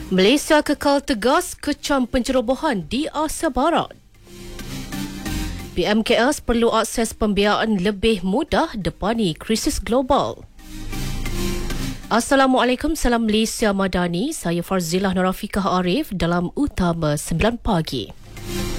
Malaysia kekal tegas kecam pencerobohan di Asia Barat. BMKS perlu akses pembiayaan lebih mudah depani krisis global. Assalamualaikum, salam Malaysia Madani. Saya Farzilah Nurafikah Arif dalam Utama 9 Pagi.